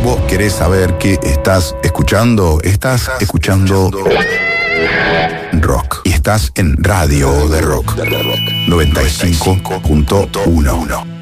¿Vos querés saber qué estás escuchando? Estás escuchando rock. Y estás en Radio de Rock 95.1.